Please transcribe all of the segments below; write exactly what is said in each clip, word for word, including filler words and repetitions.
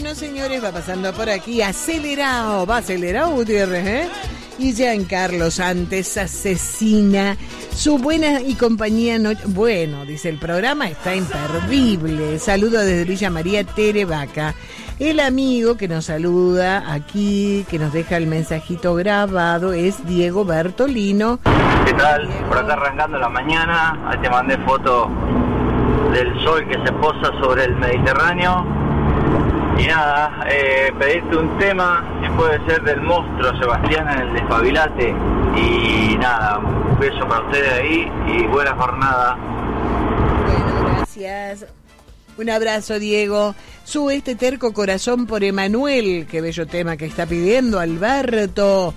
Bueno, señores, va pasando por aquí, acelerado, va acelerado Gutiérrez, ¿eh? Y Giancarlo Santos asesina su buena y compañía noche. Bueno, dice, el programa está imperdible. Saludo desde Villa María Terevaca. El amigo que nos saluda aquí, que nos deja el mensajito grabado, es Diego Bertolino. ¿Qué tal? Por acá arrancando la mañana, ahí te mandé foto del sol que se posa sobre el Mediterráneo. Y nada, eh, pedirte un tema que puede ser del monstruo Sebastián en el Despabilate. Y nada, un beso para ustedes ahí y buena jornada. Bueno, gracias. Un abrazo, Diego. Sube este terco corazón por Emanuel. Qué bello tema que está pidiendo Alberto.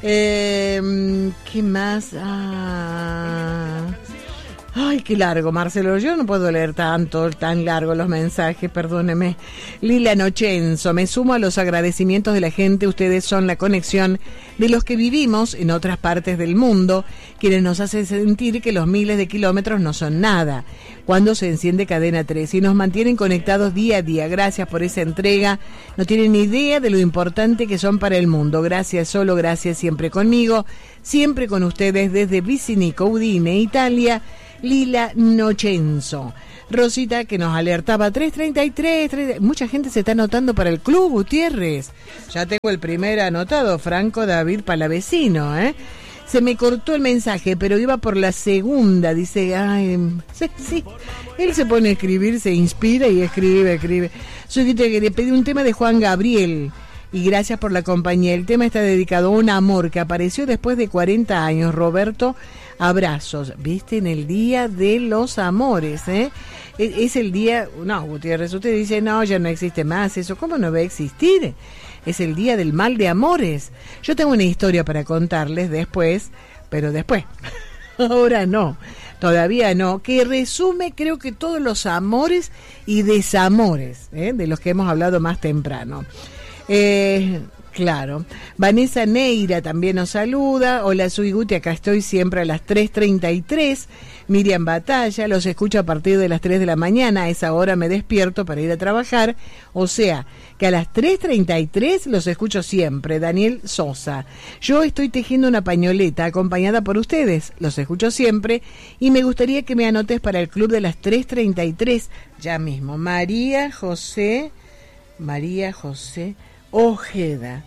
Eh, ¿Qué más? Ah... Ay, qué largo, Marcelo. Yo no puedo leer tanto, tan largo los mensajes, perdóneme. Lila Nochenzo, me sumo a los agradecimientos de la gente. Ustedes son la conexión de los que vivimos en otras partes del mundo, quienes nos hacen sentir que los miles de kilómetros no son nada. Cuando se enciende Cadena tres y nos mantienen conectados día a día. Gracias por esa entrega. No tienen ni idea de lo importante que son para el mundo. Gracias, solo gracias, siempre conmigo, siempre con ustedes desde Vicinico, Udine, Italia. Lila Nochenzo. Rosita que nos alertaba tres treinta y tres, tres, mucha gente se está anotando para el club, Gutiérrez. Ya tengo el primer anotado, Franco David Palavecino, ¿eh? Se me cortó el mensaje, pero iba por la segunda, dice, ay, sí, sí. Él se pone a escribir, se inspira y escribe, escribe. Soy que le pedí un tema de Juan Gabriel. Y gracias por la compañía. El tema está dedicado a un amor que apareció después de cuarenta años. Roberto, abrazos. ¿Viste? En el Día de los Amores, ¿eh? Es el día... No, Gutiérrez, usted dice, no, ya no existe más eso. ¿Cómo no va a existir? Es el Día del Mal de Amores. Yo tengo una historia para contarles después, pero después. Ahora no. Todavía no. Que resume, creo que todos los amores y desamores, ¿eh? De los que hemos hablado más temprano. Eh, claro. Vanessa Neira también nos saluda. Hola, soy Guti, acá estoy siempre a las tres treinta y tres. Miriam Batalla, los escucho a partir de las tres de la mañana. A esa hora me despierto para ir a trabajar. O sea, que a las tres treinta y tres los escucho siempre. Daniel Sosa. Yo estoy tejiendo una pañoleta acompañada por ustedes. Los escucho siempre. Y me gustaría que me anotes para el club de las tres treinta y tres. Ya mismo. María José. María José. Ojeda,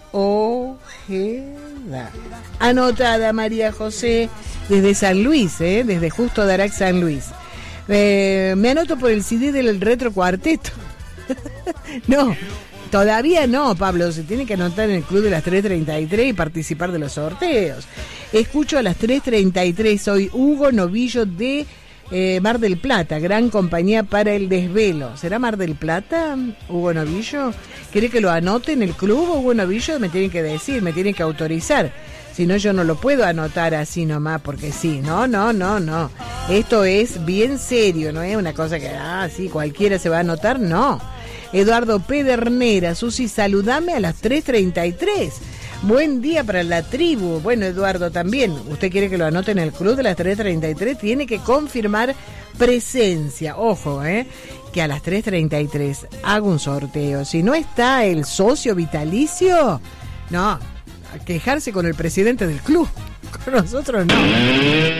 Ojeda. Anotada María José desde San Luis, ¿eh? Desde Justo Darac, San Luis. Eh, me anoto por el C D del Retro Cuarteto. No, todavía no, Pablo. Se tiene que anotar en el club de las tres treinta y tres y participar de los sorteos. Escucho a las tres treinta y tres. Soy Hugo Novillo de Eh, Mar del Plata, gran compañía para el desvelo. ¿Será Mar del Plata, Hugo Novillo? ¿Quiere que lo anote en el club, Hugo Novillo? Me tienen que decir, me tienen que autorizar. Si no, yo no lo puedo anotar así nomás, porque sí. No, no, no, no. Esto es bien serio, no es una cosa que, ah, sí, cualquiera se va a anotar, no. Eduardo Pedernera, Susi, saludame a las tres treinta y tres. Buen día para la tribu. Bueno, Eduardo, también. ¿Usted quiere que lo anote en el club de las tres treinta y tres? Tiene que confirmar presencia. Ojo, ¿eh? Que a las tres treinta y tres hago un sorteo. Si no está el socio vitalicio, no, a quejarse con el presidente del club. Con nosotros no.